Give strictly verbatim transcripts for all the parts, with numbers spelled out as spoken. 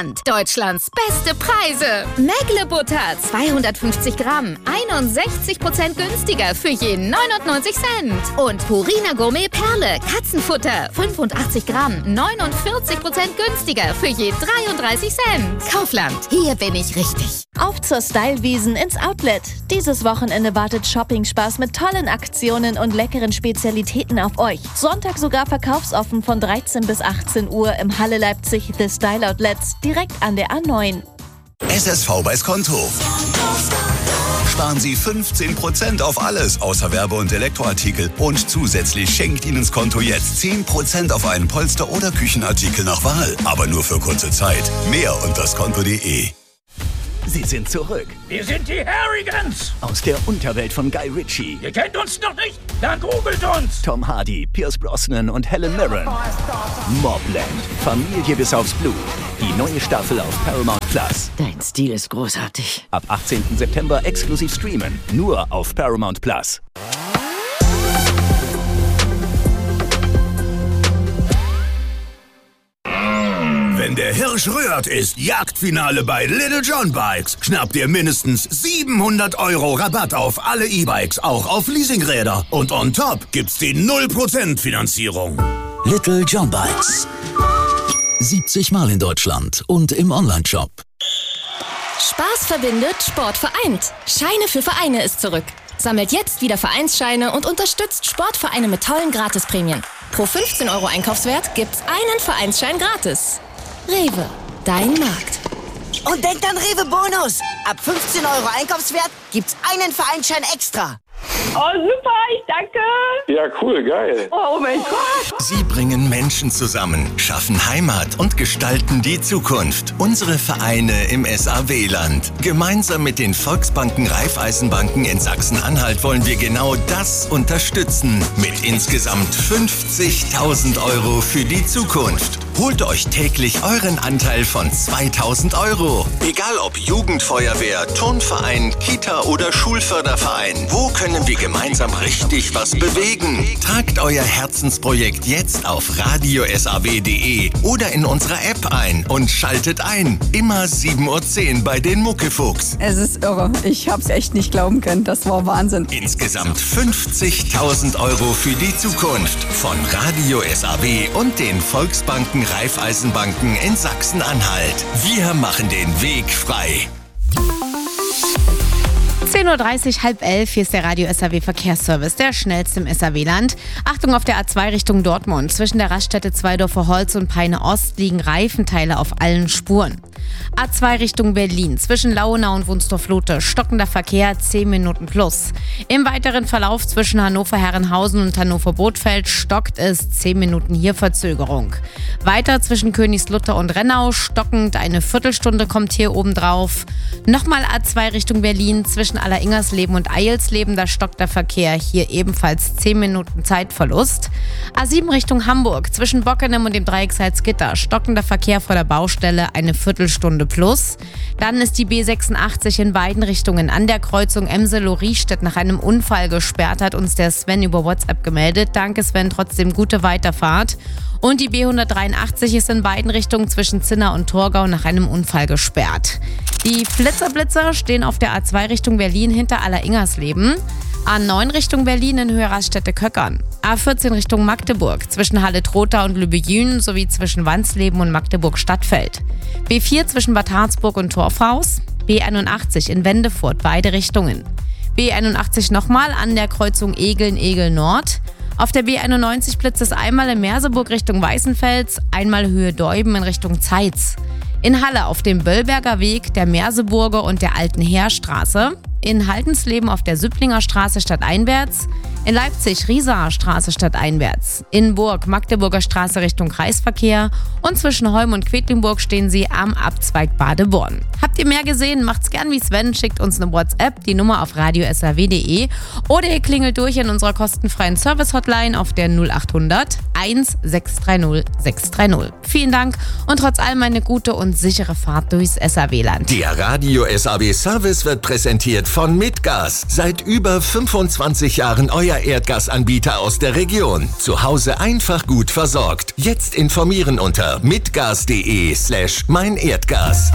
Kaufland. Deutschlands beste Preise. Mägle Butter zweihundertfünfzig Gramm. einundsechzig Prozent günstiger für je neunundneunzig Cent. Und Purina Gourmet Perle Katzenfutter. fünfundachtzig Gramm. neunundvierzig Prozent günstiger für je dreiunddreißig Cent. Kaufland. Hier bin ich richtig. Auf zur Stylewiesen ins Outlet. Dieses Wochenende wartet Shopping-Spaß mit tollen Aktionen und leckeren Spezialitäten auf euch. Sonntag sogar verkaufsoffen von dreizehn bis achtzehn Uhr im Halle Leipzig The Style Outlets direkt an der A neun. S S V bei's Konto. Sparen Sie fünfzehn Prozent auf alles außer Werbe- und Elektroartikel. Und zusätzlich schenkt Ihnen das Konto jetzt zehn Prozent auf einen Polster- oder Küchenartikel nach Wahl. Aber nur für kurze Zeit. Mehr unter skonto punkt de. Sie sind zurück. Wir sind die Harrigans. Aus der Unterwelt von Guy Ritchie. Ihr kennt uns noch nicht? Dann googelt uns. Tom Hardy, Pierce Brosnan und Helen Mirren. Mobland. Familie bis aufs Blut. Die neue Staffel auf Paramount Plus. Dein Stil ist großartig. Ab achtzehnten September exklusiv streamen. Nur auf Paramount Plus. Wenn der Hirsch rührt, ist Jagdfinale bei Little John Bikes. Schnappt ihr mindestens siebenhundert Euro Rabatt auf alle E-Bikes, auch auf Leasingräder. Und on top gibt's die null Prozent Finanzierung. Little John Bikes. siebzig Mal in Deutschland und im Onlineshop. Spaß verbindet, Sport vereint. Scheine für Vereine ist zurück. Sammelt jetzt wieder Vereinsscheine und unterstützt Sportvereine mit tollen Gratisprämien. Pro fünfzehn Euro Einkaufswert gibt's einen Vereinsschein gratis. Rewe, dein Markt. Und denkt an Rewe Bonus. Ab fünfzehn Euro Einkaufswert gibt's einen Vereinsschein extra. Oh, super, ich danke. Ja, cool, geil. Oh mein Gott. Sie bringen Menschen zusammen, schaffen Heimat und gestalten die Zukunft. Unsere Vereine im S A W-Land. Gemeinsam mit den Volksbanken Raiffeisenbanken in Sachsen-Anhalt wollen wir genau das unterstützen. Mit insgesamt fünfzigtausend Euro für die Zukunft. Holt euch täglich euren Anteil von zweitausend Euro. Egal ob Jugendfeuerwehr, Turnverein, Kita oder Schulförderverein. Wo können wir gemeinsam richtig was bewegen? Tragt euer Herzensprojekt jetzt auf radio s a w punkt de oder in unserer App ein und schaltet ein. Immer sieben Uhr zehn bei den Muckefuchs. Es ist irre. Ich hab's echt nicht glauben können. Das war Wahnsinn. Insgesamt fünfzigtausend Euro für die Zukunft. Von Radio S A W und den Volksbanken Raiffeisenbanken in Sachsen-Anhalt. Wir machen den Weg frei. zehn Uhr dreißig, halb elf, hier ist der Radio S A W Verkehrsservice, der schnellste im S A W-Land. Achtung auf der A zwei Richtung Dortmund. Zwischen der Raststätte Zweidorfer Holz und Peine Ost liegen Reifenteile auf allen Spuren. A zwei Richtung Berlin. Zwischen Lauenau und Wunstorf-Lote stockender Verkehr, zehn Minuten plus. Im weiteren Verlauf zwischen Hannover-Herrenhausen und Hannover-Bothfeld stockt es, zehn Minuten hier Verzögerung. Weiter zwischen Königslutter und Rennau stockend, eine Viertelstunde kommt hier obendrauf. Nochmal A zwei Richtung Berlin. Zwischen Alleringersleben und Eilsleben, da stockt der Verkehr, hier ebenfalls zehn Minuten Zeitverlust. A sieben Richtung Hamburg, zwischen Bockenem und dem Dreieck Salzgitter, stockender Verkehr vor der Baustelle, eine Viertelstunde plus. Dann ist die B sechsundachtzig in beiden Richtungen an der Kreuzung Emse-Loriestedt nach einem Unfall gesperrt, hat uns der Sven über WhatsApp gemeldet. Danke Sven, trotzdem gute Weiterfahrt. Und die B hundertdreiundachtzig ist in beiden Richtungen zwischen Zinna und Torgau nach einem Unfall gesperrt. Die Flitzerblitzer stehen auf der A zwei Richtung Berlin hinter Alleringersleben. A neun Richtung Berlin in Höhe Raststätte-Köckern. A vierzehn Richtung Magdeburg zwischen Halle-Trotha und Lübejün sowie zwischen Wansleben und Magdeburg-Stadtfeld. B vier zwischen Bad Harzburg und Torfhaus. B einundachtzig in Wendefurt, beide Richtungen. B einundachtzig nochmal an der Kreuzung Egeln-Egel-Nord. Auf der B einundneunzig blitzt es einmal in Merseburg Richtung Weißenfels, einmal Höhe Deuben in Richtung Zeitz. In Halle auf dem Böllberger Weg, der Merseburger und der Alten Heerstraße. In Haltensleben auf der Süpplinger Straße stadteinwärts. In Leipzig Riesaer Straße stadteinwärts. In Burg Magdeburger Straße Richtung Kreisverkehr. Und zwischen Holm und Quedlinburg stehen sie am Abzweig Badeborn. Habt ihr mehr gesehen? Macht's gern wie Sven. Schickt uns eine WhatsApp, die Nummer auf radio s a w punkt de. Oder ihr klingelt durch in unserer kostenfreien Service-Hotline auf der null achthundert eins sechs drei null sechs drei null. Vielen Dank und trotz allem eine gute und sichere Fahrt durchs S A W-Land. Der Radio S A W Service wird präsentiert von Mitgas. Seit über fünfundzwanzig Jahren euer der Erdgasanbieter aus der Region. Zu Hause einfach gut versorgt. Jetzt informieren unter mitgas.de slash mein Erdgas.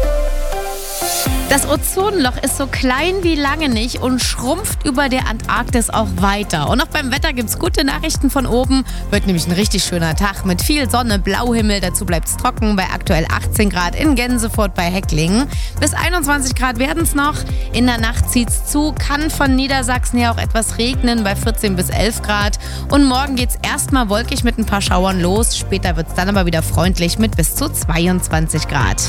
Das Ozonloch ist so klein wie lange nicht und schrumpft über der Antarktis auch weiter. Und auch beim Wetter gibt's gute Nachrichten von oben. Wird nämlich ein richtig schöner Tag mit viel Sonne, Blauhimmel. Dazu bleibt's trocken bei aktuell achtzehn Grad in Gänsefurt bei Hecklingen. Bis einundzwanzig Grad werden's noch. In der Nacht zieht's zu, kann von Niedersachsen her auch etwas regnen bei vierzehn bis elf Grad. Und morgen geht's erstmal wolkig mit ein paar Schauern los. Später wird's dann aber wieder freundlich mit bis zu zweiundzwanzig Grad.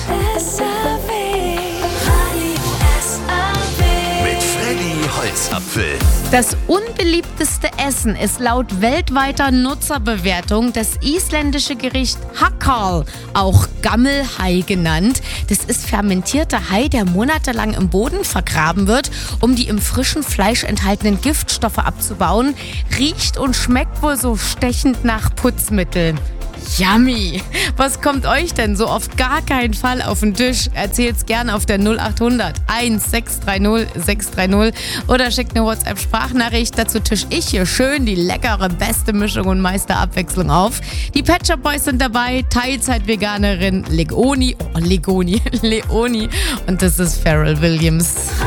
Holzapfel. Das unbeliebteste Essen ist laut weltweiter Nutzerbewertung das isländische Gericht Hakkarl, auch Gammelhai genannt. Das ist fermentierter Hai, der monatelang im Boden vergraben wird, um die im frischen Fleisch enthaltenen Giftstoffe abzubauen. Riecht und schmeckt wohl so stechend nach Putzmittel. Yummy! Was kommt euch denn so auf gar keinen Fall auf den Tisch? Erzählt's gerne auf der null acht hundert eins sechs drei null sechs drei null oder schickt eine WhatsApp-Sprachnachricht. Dazu tisch ich hier schön die leckere, beste Mischung und meiste Abwechslung auf. Die Pet Shop Boys sind dabei, Teilzeit-Veganerin Leoni, oh Leoni, Leoni und das ist Pharrell Williams.